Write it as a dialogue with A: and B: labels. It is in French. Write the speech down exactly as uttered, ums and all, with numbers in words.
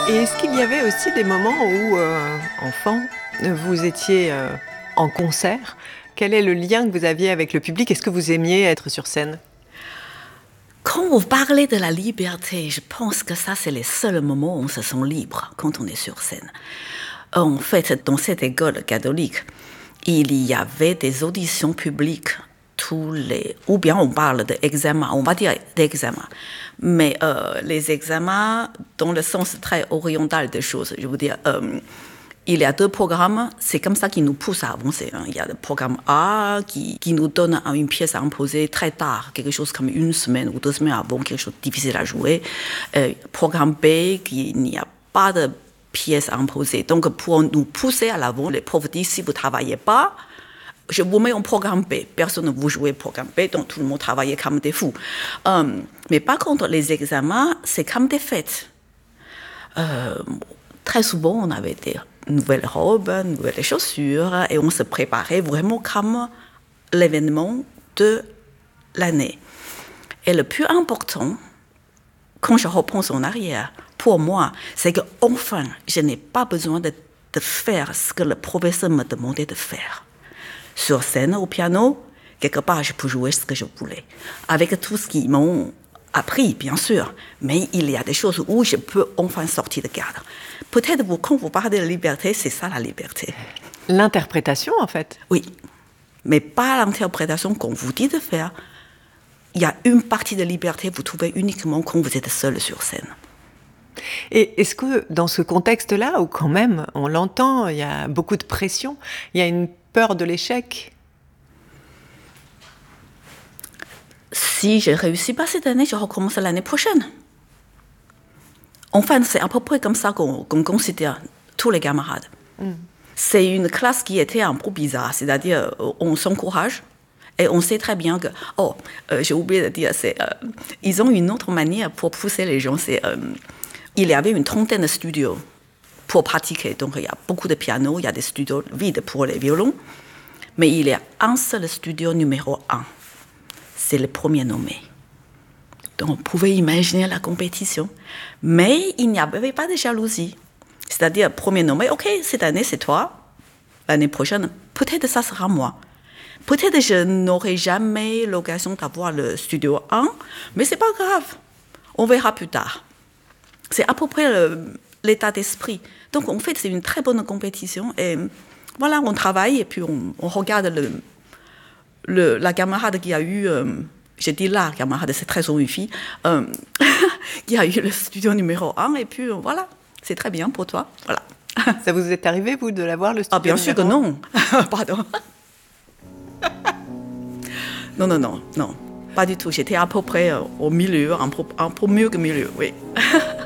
A: Et est-ce qu'il y avait aussi des moments où, euh, enfant, vous étiez euh, en concert? Quel est le lien que vous aviez avec le public? Est-ce que vous aimiez être sur scène?
B: Quand vous parlez de la liberté, je pense que ça, c'est les seuls moments où on se sent libre, quand on est sur scène. En fait, dans cette école catholique, il y avait des auditions publiques tous les... Ou bien on parle d'examens, on va dire d'examens. Mais euh, les examens, dans le sens très oriental des choses, je veux dire... Euh, il y a deux programmes, c'est comme ça qui nous pousse à avancer. Hein. Il y a le programme A qui, qui nous donne une pièce à imposer très tard, quelque chose comme une semaine ou deux semaines avant, quelque chose de difficile à jouer. Euh, programme B, qui il n'y a pas de pièce à imposer. Donc, pour nous pousser à l'avant, les profs disent, si vous ne travaillez pas, je vous mets en programme B. Personne ne vous jouez programme B, donc tout le monde travaillait comme des fous. Euh, mais par contre, les examens, c'est comme des fêtes. Euh, très souvent, on avait des nouvelles robes, nouvelles chaussures, et on se préparait vraiment comme l'événement de l'année. Et le plus important, quand je repense en arrière, pour moi, c'est qu'enfin, je n'ai pas besoin de, de faire ce que le professeur me demandait de faire. Sur scène, au piano, quelque part, je peux jouer ce que je voulais. Avec tout ce qu'ils m'ont appris, bien sûr, mais il y a des choses où je peux enfin sortir de cadre. Peut-être vous, quand vous parlez de liberté, c'est ça la liberté.
A: L'interprétation, en fait.
B: Oui, mais pas l'interprétation qu'on vous dit de faire. Il y a une partie de liberté que vous trouvez uniquement quand vous êtes seul sur scène.
A: Et est-ce que dans ce contexte-là, où quand même, on l'entend, il y a beaucoup de pression, il y a une peur de l'échec?
B: Si je ne réussis pas cette année, je recommence l'année prochaine. Enfin, c'est à peu près comme ça qu'on, qu'on considère tous les camarades. Mm. C'est une classe qui était un peu bizarre, c'est-à-dire on s'encourage et on sait très bien que, oh, euh, j'ai oublié de dire, c'est, euh, ils ont une autre manière pour pousser les gens. C'est, euh, il y avait une trentaine de studios pour pratiquer, donc il y a beaucoup de pianos, il y a des studios vides pour les violons, mais il y a un seul studio numéro un, c'est le premier nommé. Donc, on pouvait imaginer la compétition. Mais il n'y avait pas de jalousie. C'est-à-dire, premier nommé, OK, cette année, c'est toi. L'année prochaine, peut-être ça sera moi. Peut-être je n'aurai jamais l'occasion d'avoir le studio un, mais ce n'est pas grave. On verra plus tard. C'est à peu près le, l'état d'esprit. Donc, en fait, c'est une très bonne compétition. Et voilà, on travaille et puis on, on regarde le, le, la camarade qui a eu... Euh, J'ai dit là, camarade, c'est très une fille, euh, qui a eu le studio numéro un, et puis voilà, c'est très bien pour toi. Voilà.
A: Ça vous est arrivé, vous, de l'avoir, le studio
B: Ah, bien sûr que non. Pardon. non, non, non, non, pas du tout. J'étais à peu près au milieu, un peu, un peu mieux que milieu, oui.